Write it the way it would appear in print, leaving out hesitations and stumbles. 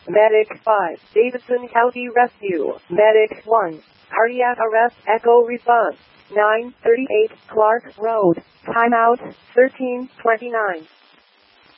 Medic 5, Davidson County Rescue. Medic 1, cardiac arrest, echo response. 938 Clark Road. Timeout 1329.